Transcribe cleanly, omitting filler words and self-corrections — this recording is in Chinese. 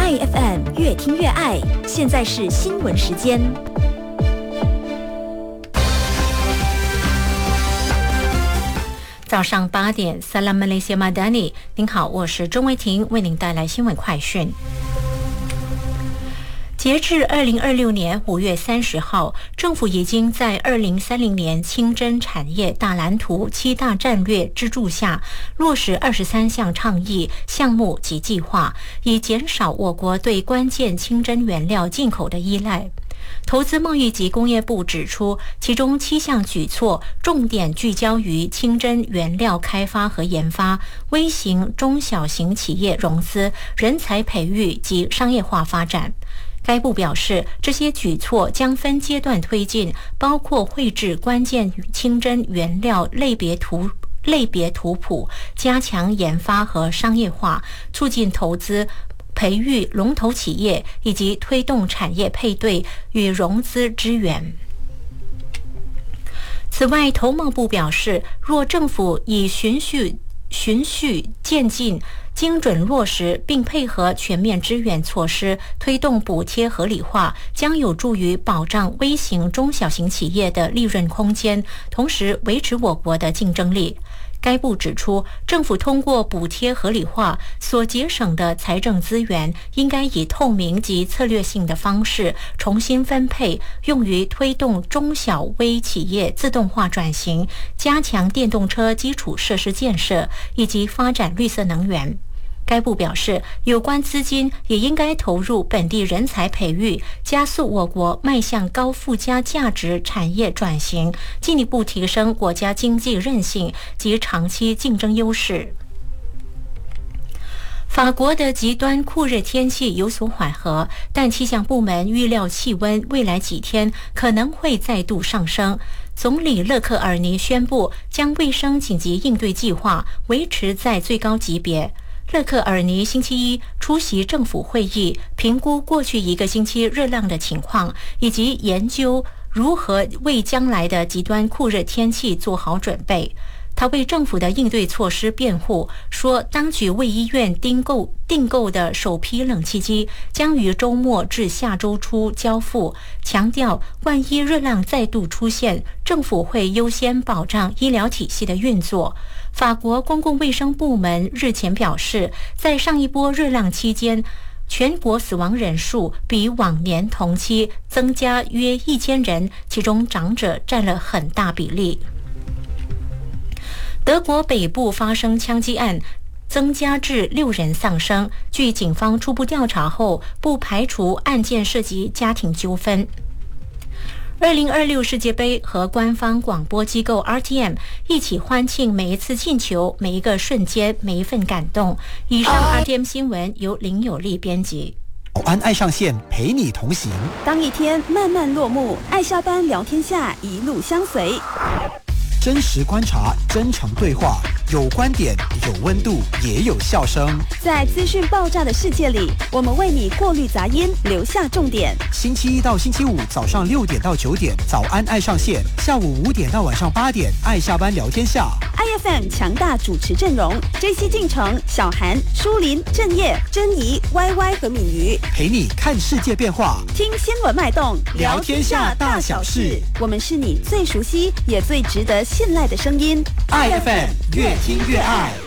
IFM 越听越爱，现在是新闻时间。 早上8点 Salam Malaysia Madani， 您好，我是钟维婷，为您带来新闻快讯。截至2026年5月30号，政府已经在2030年清真产业大蓝图7大战略支柱下，落实23项倡议项目及计划，以减少我国对关键清真原料进口的依赖。投资贸易及工业部指出，其中7项举措重点聚焦于清真原料开发和研发、微型中小型企业融资、人才培育及商业化发展。该部表示，这些举措将分阶段推进，包括绘制关键清真原料类别图谱，加强研发和商业化，促进投资培育龙头企业，以及推动产业配对与融资支援。此外，投贸部表示，若政府以循序渐进，精准落实并配合全面支援措施，推动补贴合理化，将有助于保障微型中小型企业的利润空间，同时维持我国的竞争力。该部指出，政府通过补贴合理化所节省的财政资源，应该以透明及策略性的方式重新分配，用于推动中小微企业自动化转型，加强电动车基础设施建设，以及发展绿色能源。该部表示，有关资金也应该投入本地人才培育，加速我国迈向高附加价值产业转型，进一步提升国家经济韧性及长期竞争优势。法国的极端酷热天气有所缓和，但气象部门预料气温未来几天可能会再度上升。总理勒克尔尼宣布将卫生紧急应对计划维持在最高级别。勒克尔尼星期一出席政府会议，评估过去1个星期热浪的情况，以及研究如何为将来的极端酷热天气做好准备。他为政府的应对措施辩护，说当局为医院订购的首批冷气机将于周末至下周初交付，强调万一热浪再度出现，政府会优先保障医疗体系的运作。法国公共卫生部门日前表示，在上一波热浪期间，全国死亡人数比往年同期增加约1000人，其中长者占了很大比例。德国北部发生枪击案，增加至6人丧生。据警方初步调查后，不排除案件涉及家庭纠纷。2026世界杯和官方广播机构 RTM 一起欢庆每一次进球、每一个瞬间、每一份感动。以上 RTM 新闻由林有利编辑。 早安爱上线，陪你同行。 当一天慢慢落幕，爱下班聊天下，一路相随。 真实观察，真诚对话，有观点，有温度，也有笑声。 在资讯爆炸的世界里，我们为你过滤杂音，留下重点。 星期一到星期五早上6点到9点，早安爱上线；下午5点到晚上8点，爱下班聊天下。 IFM 强大主持阵容 ：JC 进城、小韩、舒林、郑业、珍妮、YY 和敏瑜， 陪你看世界变化， 听新闻脉动， 聊天下大小事。 我们是你最熟悉也最值得信赖的声音。 IFM 越听越爱。